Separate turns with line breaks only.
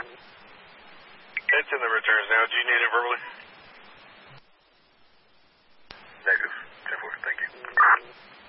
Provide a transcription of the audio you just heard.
It's in the returns now. Do you need it verbally?